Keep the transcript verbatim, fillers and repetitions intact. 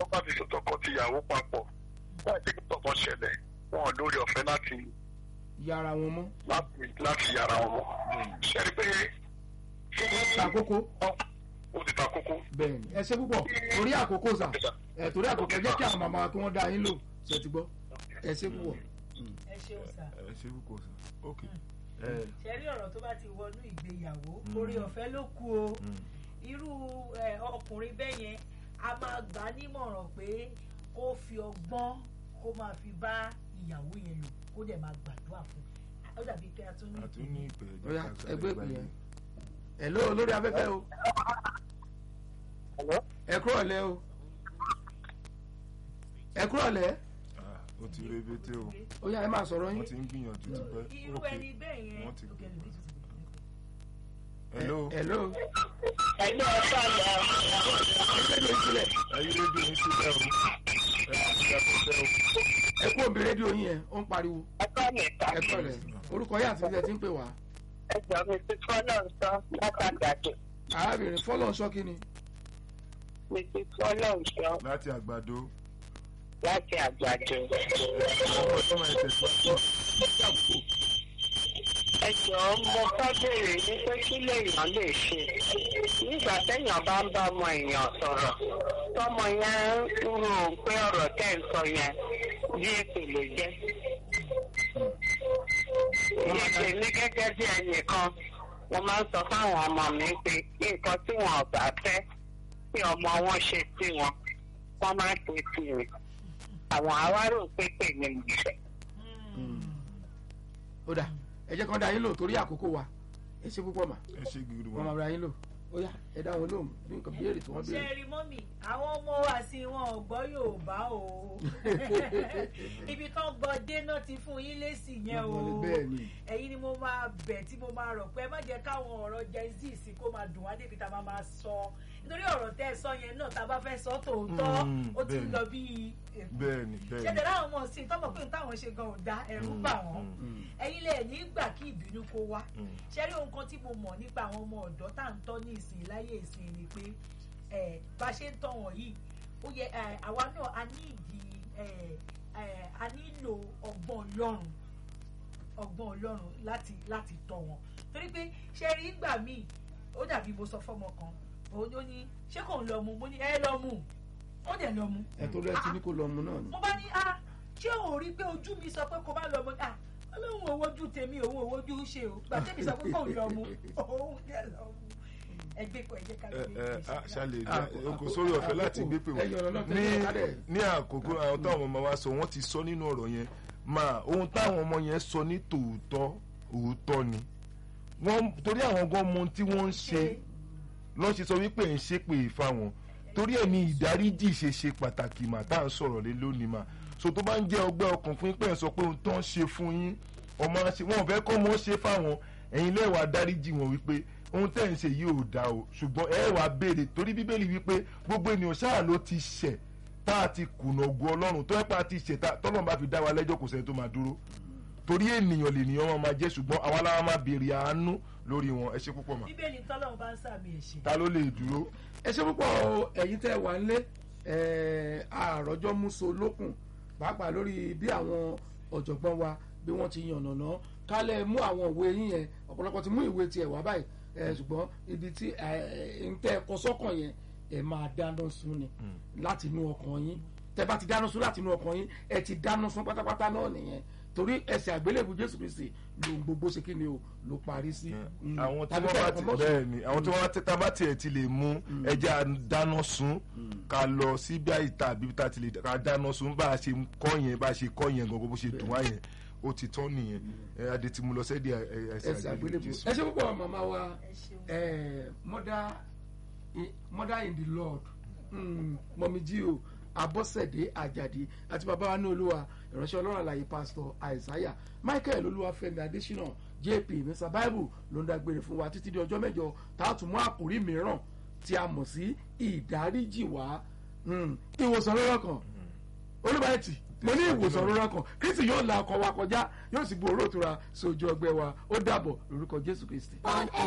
bá ti sọ̀tọ̀ kan ti ìyàwó papọ̀ láì jẹ́ kí tọ̀kan ṣẹlẹ̀ wọn lórí ọ̀fẹ́ láti yàrá wọn mọ́. láti yàrá wọn mọ́. ṣe rí pé àkókò. ó ti ta kókó. bẹ́ẹ̀ni ẹ ṣe púpọ̀ torí àkókò sà ẹ torí àkókò jẹ́ kí àwọn màmá kí wọ́n dá yín lò ṣe ti gbọ́ ẹ ṣe púpọ̀. ẹ ṣeun sà. ẹ ṣe púpọ̀ sà ok. ṣe rí ọ̀rọ̀ tó bá ti wọnú ìgbéyàwó orí ọ̀fẹ́ ló kù o irú ọkùnrin bẹ́ẹ̀ yẹn a máa gbà á nímọ̀ràn pé kó fi ọgbọ́n kó máa fi bá ìyàwó yẹn lò kó dẹ̀ máa gbàdúrà fún un ó dàbí pé a tún ní ìpè. ọ̀ya ẹgbẹ́ ìpè yẹn ẹ̀ ló lórí afẹ́fẹ́ o ẹ kúrò lẹ́ o ẹ kúrò lẹ́. ó ti rebete o. ó yá ẹ máa sọ̀rọ̀ yín. wọ́n ti ń gbìyànjú ti pẹ́. irú ẹni bẹ́ẹ̀ yẹn. wọ́n ti gbé. hello. hello. ẹ̀lú ọ̀sán lọ. ẹgbẹ́ ló ń sílẹ̀. ẹyin rédíò yín sílẹ̀ o. ẹ kú òbí rédíò yín yẹn ó ń pariwo. ẹ kọ́ mi ta. ẹ kọ́ rẹ̀ orúkọ yín àti ilẹ̀ tí ń pè wá. ẹ jọ mi ti fọ́lọ́ sọ látàgbàdo. arábìnrin fọ́lọ́ sọ kí ni. mi ti fọ́lọ́ sọ. láti àgbàdo. láti àgbàdo. ẹ jọ̀ọ́ mo fẹ́ béèrè ní pé kí lèèyàn lè ṣe nígbà téèyàn bá ń bá ọmọ èèyàn sọ̀rọ̀ tọmọ yẹn ń rò pé ọ̀rọ̀ tẹ́ ń sọ yẹn bí èpè ló jẹ́. èpè ní gẹ́gẹ́ bí ẹnìkan mo máa ń sọ fáwọn ọmọ mi pé nǹkan tí wọn ò bá fẹ́ tí ọmọ wọn ṣe sí wọn wọ́n máa ń pè sí mi àwọn àwárò pépè ní mo fẹ́. ó dà ẹ jẹ́ kán dá yín lò torí àkókò wa ẹ ṣe púpọ̀ mà. ẹ ṣe gidi wọn máa ra yín lò ó yá ẹ dá wọn lóhùn bí nǹkan béèrè tí wọ́n béèrè. ṣe rí mọ́mì àwọn ọmọ wa sí wọn ò gbọ́ Yorùbá o ibi kan gbọ́ dé náà ti fún yín lésì yẹn o ẹ̀yin ni mo máa bẹ̀ tí mo máa rọ̀ pé ẹ má jẹ́ káwọn ọ̀rọ̀ Gen Z sí kó máa dùn wá débi tá a máa máa sọ nítorí ọ̀rọ̀ tẹ́ ẹ sọ yẹn náà tá a bá fẹ́ sọ tòótọ́ ó ti lọ bí bẹ́ẹ̀ni bẹ́ẹ̀ni ṣẹ̀dẹ̀ láwọn ọmọ sí tọ́mọ̀ pé táwọn ṣe gan ò dá ẹ̀rù bà wọ́n ẹ̀yin lè ní gbà kí ìbínú kó wá ṣe rí ohun kan tí mo mọ̀ nípa àwọn ọmọ ọ̀dọ́ tá à ń tọ́ ní ìsìn láyé ìsìn ni pé bá ṣe ń tọ́ wọn yìí ó yẹ àwa náà a ní ìdí a nílò ọgbọ́n Ọlọ́run ọgbọ́n Ọlọ́run láti láti tọ́ wọn torí pé ṣe rí gbà míì ó dàbí mo sọ fọ́mọ kan òun ló ní ṣé kò ń lọ mu mo ní ẹ lọ mu ó dẹ̀ lọ mu. ẹ tó rẹ ti ní kó lọ mu náà ni. mo bá ní a ṣé o rí pé ojú mi sọ pé kó má lọ mu a ọlọ́run owó ojú tèmi òun owó ojú ṣe o gbà tèmi sọ pé kò ń lọ mu òun dẹ̀ lọ mu ẹgbẹ́ kan ẹ̀jẹ̀ ká gbé ìgbésẹ̀. ṣàlè oko sórí ọ̀fẹ́ láti gbé pè wọ́n ní ní àkókò àwọn táwọn ọmọ wa sọ wọ́n ti sọ nínú ọ̀rọ̀ yẹn máa ohun táwọn ọmọ yẹn sọ ní tòótọ́ òótọ́ ni wọ́n torí àwọn gan mọ tí wọ́n ń ṣe lọ́n ṣe sọ wípé ń ṣépè fáwọn torí ẹ̀ ní ìdáríjì ṣe ṣe pàtàkì mà tá à ń sọ̀rọ̀ lé lónìí mà so tó bá ń jẹ́ ọgbẹ́ ọkàn fún pé ẹ̀ sọ pé ohun tó ń ṣe fún yín ọmọ ṣe wọn ò fẹ́ kọ́ ọmọ ṣe fáwọn ẹ̀yin lẹ́wàá dáríjì wọn wípé ohun tẹ́ ń ṣe yìí ò dáa o ṣùgbọ́n ẹ wàá béèrè torí bíbélì wípé gbogbo ènìyàn ṣáà ló ti ṣẹ̀ tá a ti kùnà ògo Ọlọ́run tó ẹ pa ti ṣẹ̀ tọ́lọ́run bá fi dá wa lẹ́jọ́ kò sẹ́ni tó máa dúró torí ènìyàn lè nìyàn wọn máa jẹ́ ṣùgbọ́n àwa láwa máa béèrè àánú lórí wọn ẹ ṣe púpọ̀ mà. bíbélì tọ́lọ́run bá ń sàmì ẹ̀ṣẹ̀. ta ló lè dúró. ẹ ṣe púpọ̀ o ẹ̀yin tẹ́ wà nílé àròjọ múso lókun pàápàá lórí bí àwọn ọ̀jọ̀gbọ́n wa bí wọ́n ti yànnàná kálẹ̀ mú àwọn ìwé yín yẹn ọ̀pọ̀lọpọ̀ ti mú ìwé tiẹ̀ wá báyìí ṣùgbọ́n ibi tí ń tẹ́ ẹ̀kọ́ sọ́kàn yẹn ẹ̀ máa dáná sun ni láti inú ọkàn yín tẹ́ bá ti dáná sun láti inú ọkàn yín ẹ ti dáná sun pátápátá náà nìyẹn torí ẹsẹ̀ àgbélébù Jésù Kristi ló gbogbo ṣe kí ni o ló parí sí. àwọn tí wọ́n bá ti bẹ́ẹ̀ ni àwọn tí wọ́n bá bá tiẹ̀ ti lè mú ẹja dáná sun ká lọ sí bí àyíká àbí tá ti lè ká dáná sun bá a ṣe kọ́ yẹn bá a ṣe kọ́ yẹn gangan bó ṣe dùn wá yẹn ó ti tán nìyẹn ẹ adé tí mo lọ sẹ́ẹ̀dì ẹsẹ̀ àgbélébù Jésù. ẹ ṣe púpọ̀ màmá wa mother in the Lord mọ̀mí jí o Abọ́sẹ̀dé Àjàdí àti bàbá wa ní Olúwa ìránṣẹ́ Ọlọ́run àlàyé pásítọ̀ Àìsáyà Michael Olúwafẹ́mi Adésínà J P Mr Bible ló ń dágbére fún wa títí di ọjọ́ mẹ́jọ tá a tún mú àkòrí mìíràn tí a mọ̀ sí ìdáríjì wá ìwòsàn lọ́rọ̀ kan olúbàyẹ̀tì mo ní ìwòsàn lọ́rọ̀ kan Kristi yóò la ọkọ̀ wa kọjá yóò sì bu òró ìtura sójú ọgbẹ́ wa ó dàbọ̀ lórúkọ Jésù Kristi.